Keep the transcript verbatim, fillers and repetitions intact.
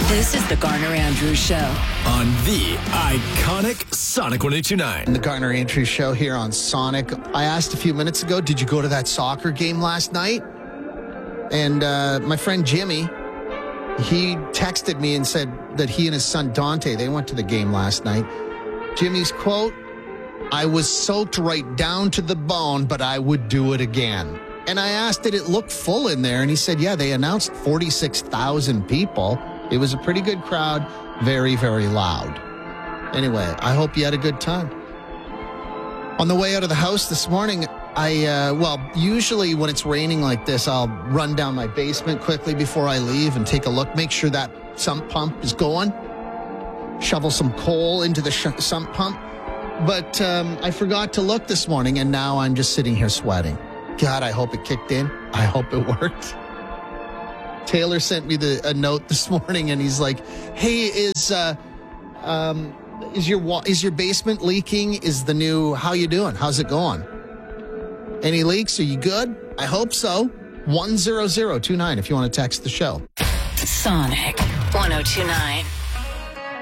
This is the Garner Andrews Show on the iconic Sonic one oh two nine. The Garner Andrews Show here on Sonic. I asked a few minutes ago, did you go to that soccer game last night? And uh, my friend Jimmy, he texted me and said that he and his son Dante, they went to the game last night. Jimmy's quote, "I was soaked right down to the bone, but I would do it again." And I asked, did it look full in there? And he said, yeah, they announced forty-six thousand people. It was a pretty good crowd, very, very loud. Anyway, I hope you had a good time. On the way out of the house this morning, I, uh, well, usually when it's raining like this, I'll run down my basement quickly before I leave and take a look, make sure that sump pump is going, shovel some coal into the sh- sump pump. But um, I forgot to look this morning, and now I'm just sitting here sweating. God, I hope it kicked in. I hope it worked. Taylor sent me the, a note this morning, and he's like, hey, is uh, um, is your wa- is your basement leaking? Is the new, how you doing? How's it going? Any leaks? Are you good? I hope so. one zero zero two nine if you want to text the show. Sonic one oh two nine.